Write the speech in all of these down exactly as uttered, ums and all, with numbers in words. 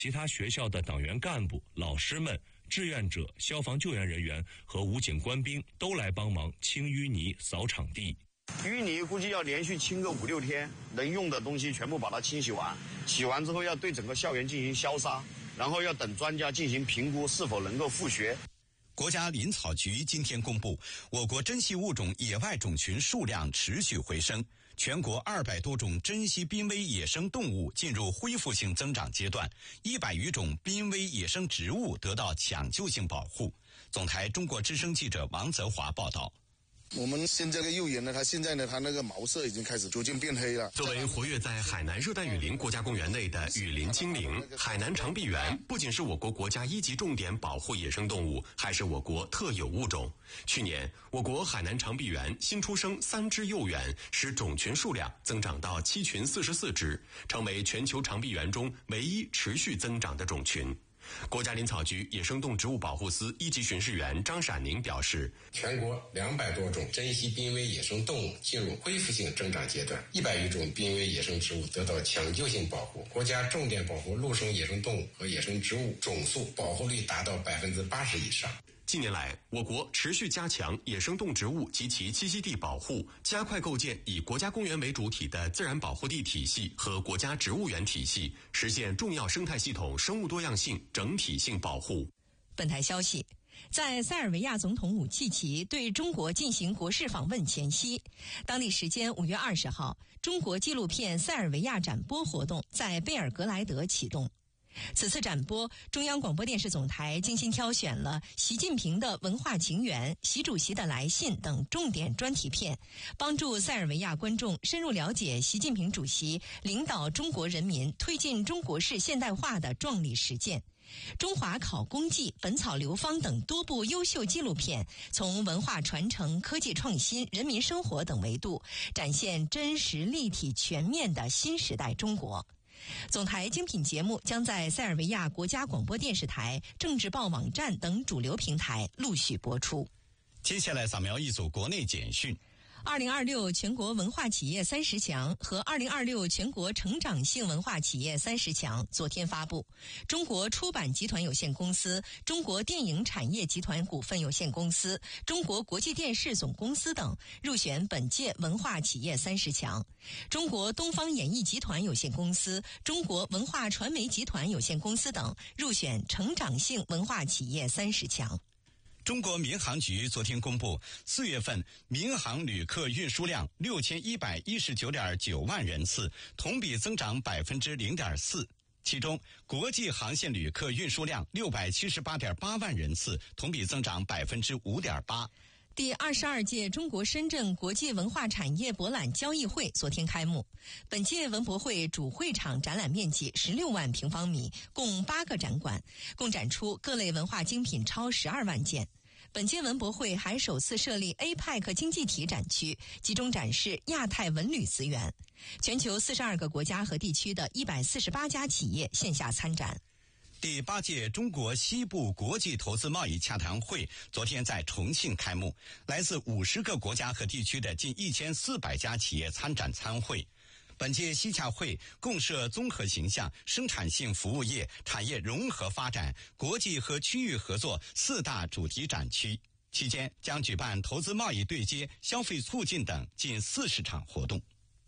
其他学校的党员干部、老师们、志愿者、消防救援人员和武警官兵都来帮忙清淤泥、扫场地。 淤泥估计要连续清个五六天，能用的东西全部把它清洗完，洗完之后要对整个校园进行消杀，然后要等专家进行评估是否能够复学。 国家林草局今天公布，我国珍稀物种野外种群数量持续回升，全国二百多种珍稀濒危野生动物进入恢复性增长阶段，一百余种濒危野生植物得到抢救性保护。总台中国之声记者王泽华报道。 我们现在的幼猿呢，它现在呢，它那个毛色已经开始逐渐变黑了。 作为活跃在海南热带雨林国家公园内的雨林精灵，海南长臂猿不仅是我国国家一级重点保护野生动物，还是我国特有物种。去年，我国海南长臂猿新出生三只幼猿，使种群数量增长到七群四十四只，成为全球长臂猿中唯一持续增长的种群。国家林草局野生动植物保护司一级巡视员张闪宁表示， 全国两百多种珍稀濒危野生动物进入恢复性增长阶段，一百余种濒危野生植物得到抢救性保护，国家重点保护陆生野生动物和野生植物总数保护率达到百分之八十以上。 近年来，我国持续加强野生动植物及其栖息地保护，加快构建以国家公园为主体的自然保护地体系和国家植物园体系，实现重要生态系统生物多样性整体性保护。 本台消息，在塞尔维亚总统武契奇对中国进行国事访问前夕，当地时间五月二十号，中国纪录片塞尔维亚展播活动在贝尔格莱德启动。此次展播，中央广播电视总台精心挑选了习近平的文化情缘、习主席的来信等重点专题片，帮助塞尔维亚观众深入了解习近平主席领导中国人民推进中国式现代化的壮丽实践。中华考工记、本草流芳等多部优秀纪录片，从文化传承、科技创新、人民生活等维度，展现真实、立体、全面的新时代中国。总台精品节目将在塞尔维亚国家广播电视台、政治报网站等主流平台陆续播出。 接下来扫描一组国内简讯。 二零二六全国文化企业三十强和二零二六全国成长性文化企业三十强昨天发布，中国出版集团有限公司、中国电影产业集团股份有限公司、中国国际电视总公司等入选本届文化企业三十强。中国东方演艺集团有限公司、中国文化传媒集团有限公司等入选成长性文化企业三十强。 中国民航局昨天公布，四月份民航旅客运输量六千一百一十九点九万人次，同比增长百分之零点四。其中，国际航线旅客运输量六百七十八点八万人次，同比增长百分之五点八。 第二十二届中国深圳国际文化产业博览交易会昨天开幕。本届文博会主会场展览面积十六万平方米，共八个展馆，共展出各类文化精品超十二万件。本届文博会还首次设立 A P E C 经济体展区，集中展示亚太文旅资源。全球四十二个国家和地区的一百四十八家企业线下参展。 第八届中国西部国际投资贸易洽谈会昨天在重庆开幕，来自五十个国家和地区的近一千四百家企业参展参会。本届西洽会共设综合形象、生产性服务业、产业融合发展、国际和区域合作四大主题展区，期间将举办投资贸易对接、消费促进等近四十场活动。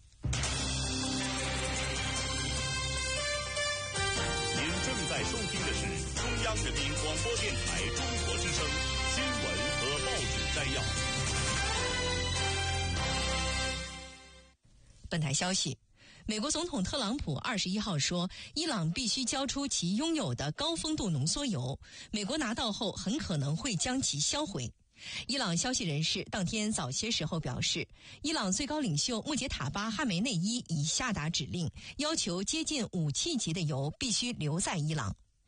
您正在收听的是中央人民广播电台中国之声新闻和报纸摘要。 本台消息，美国总统特朗普二十一号说，伊朗必须交出其拥有的高丰度浓缩铀，美国拿到后很可能会将其销毁。伊朗消息人士当天早些时候表示，伊朗最高领袖穆杰塔巴哈梅内伊已下达指令，要求接近武器级的铀必须留在伊朗。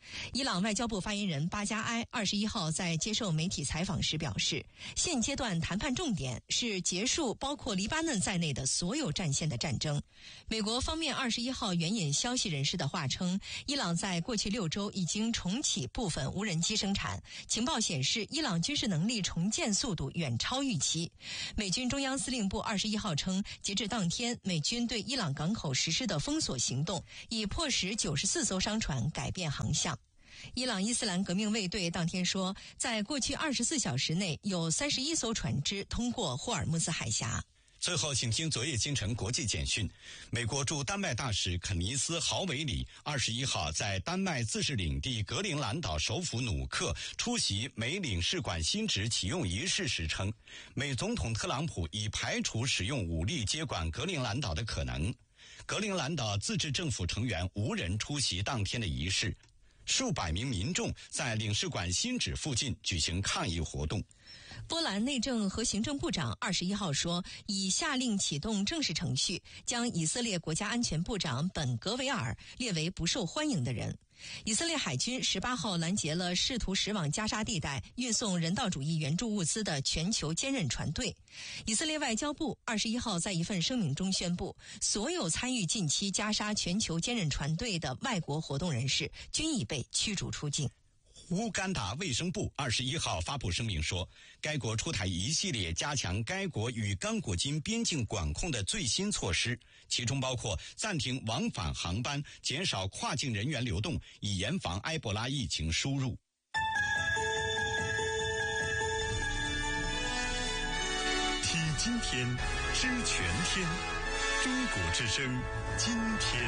伊朗外交部发言人巴加埃二十一号在接受媒体采访时表示，现阶段谈判重点是结束包括黎巴嫩在内的所有战线的战争。美国方面二十一号援引消息人士的话称，伊朗在过去六周已经重启部分无人机生产，情报显示伊朗军事能力重建速度远超预期。美军中央司令部二十一号称，截至当天，美军对伊朗港口实施的封锁行动已迫使九十四艘商船改变航向。伊朗伊斯兰革命卫队当天说，在过去二十四小时内有三十一艘船只通过霍尔木兹海峡。 最后，请听昨夜今晨国际简讯。美国驻丹麦大使肯尼斯·豪维里二十一号在丹麦自治领地格陵兰岛首府努克出席美领事馆新址启用仪式时称，美总统特朗普已排除使用武力接管格陵兰岛的可能。格陵兰岛自治政府成员无人出席当天的仪式，数百名民众在领事馆新址附近举行抗议活动。 波兰内政和行政部长二十一号说，已下令启动正式程序，将以色列国家安全部长本格维尔列为不受欢迎的人。以色列海军十八号拦截了试图驶往加沙地带运送人道主义援助物资的全球坚韧船队。以色列外交部二十一号在一份声明中宣布，所有参与近期加沙全球坚韧船队的外国活动人士均已被驱逐出境。 乌干达卫生部二十一号发布声明说，该国出台一系列加强该国与刚果金边境管控的最新措施，其中包括暂停往返航班，减少跨境人员流动，以严防埃博拉疫情输入。 听今天，知全天，中国之声，今天。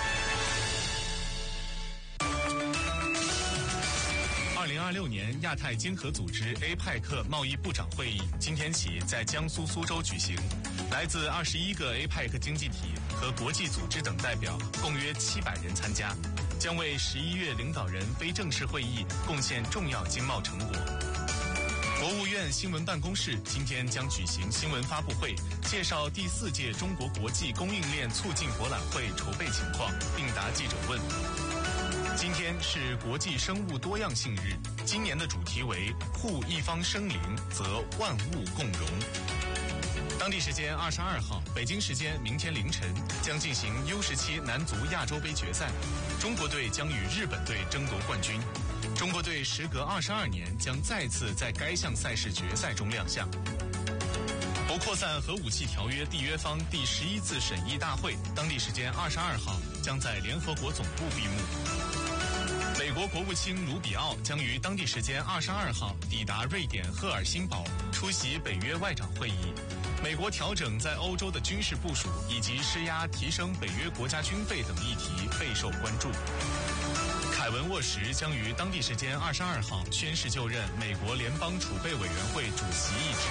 二零二六年亚太经合组织 A P E C 贸易部长会议今天起在江苏苏州举行，来自二十一个 A P E C 经济体和国际组织等代表，共约七百人参加，将为十一月领导人非正式会议贡献重要经贸成果。国务院新闻办公室今天将举行新闻发布会，介绍第四届中国国际供应链促进博览会筹备情况，并答记者问。今天是国际生物多样性日，今年的主题为护一方生灵，则万物共荣。当地时间二十二号，北京时间明天凌晨将进行 U 十七男足亚洲杯决赛，中国队将与日本队争夺冠军。中国队时隔二十二年将再次在该项赛事决赛中亮相。不扩散核武器条约缔约方第十一次审议大会，当地时间二十二号将在联合国总部闭幕。美国国务卿卢比奥将于当地时间二十二号抵达瑞典赫尔辛堡，出席北约外长会议。美国调整在欧洲的军事部署以及施压提升北约国家军费等议题备受关注。凯文沃什将于当地时间二十二号宣誓就任美国联邦储备委员会主席一职。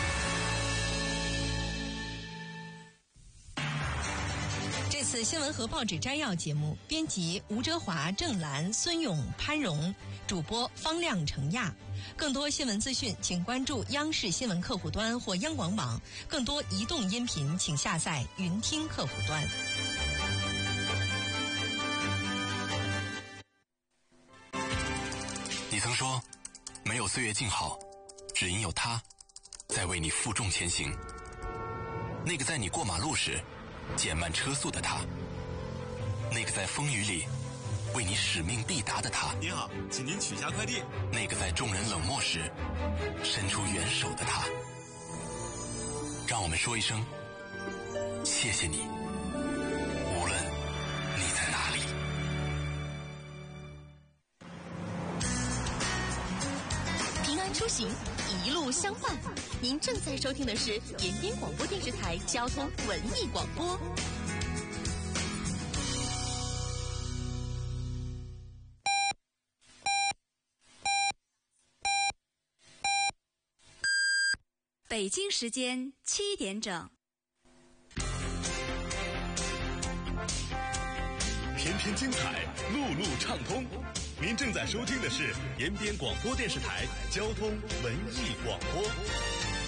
这次新闻和报纸摘要节目，编辑吴哲华、郑兰、孙勇、潘荣，主播方亮、程亚。更多新闻资讯，请关注央视新闻客户端或央广网。更多移动音频，请下载云听客户端。 你曾说，没有岁月静好，只因有他，在为你负重前行。那个在你过马路时减慢车速的他，那个在风雨里为你使命必达的他。 您好，请您取下快递。 那个在众人冷漠时伸出援手的他。让我们说一声谢谢你，无论你在哪里。 平安出行，一路相伴。您正在收听的是延边广播电视台交通文艺广播。 北京时间七点整。 天天精彩，路路畅通。您正在收听的是延边广播电视台交通文艺广播。